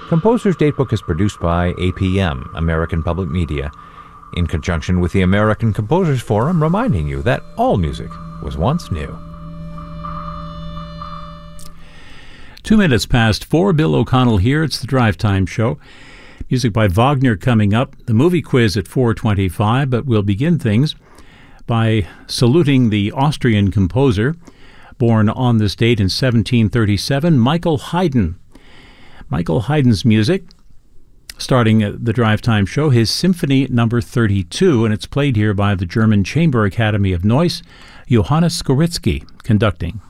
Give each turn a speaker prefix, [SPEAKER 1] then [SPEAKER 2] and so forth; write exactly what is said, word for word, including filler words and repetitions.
[SPEAKER 1] Composer's Datebook is produced by A P M, American Public Media, in conjunction with the American Composers Forum, reminding you that all music was once new.
[SPEAKER 2] Two minutes past four, Bill O'Connell here. It's the Drive Time Show. Music by Wagner coming up, the movie quiz at four twenty-five, but we'll begin things by saluting the Austrian composer, born on this date in seventeen thirty-seven, Michael Haydn. Michael Haydn's music, starting at the Drive Time Show, his Symphony Number thirty-two, and it's played here by the German Chamber Academy of Noise, Johannes Skoritzky conducting.